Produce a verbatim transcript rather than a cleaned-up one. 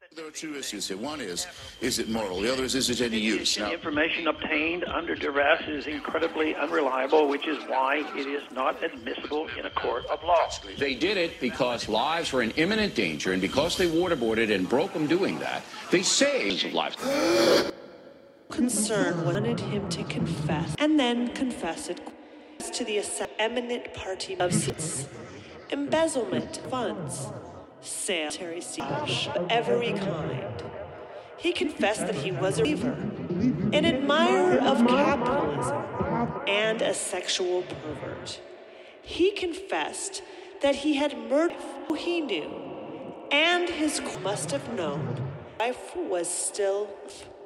There are two issues here. One is, is it moral? The other is, is it any use? Now, information obtained under duress is incredibly unreliable, which is why it is not admissible in a court of law. They did it because lives were in imminent danger, and because they waterboarded and broke them doing that, they saved lives. Concern wanted him to confess, and then confess it to the eminent party of seats, embezzlement funds, sanitary siege of every kind. He confessed that he was a believer, an admirer of capitalism, and a sexual pervert. He confessed that he had murdered who he knew, and his must have known life was still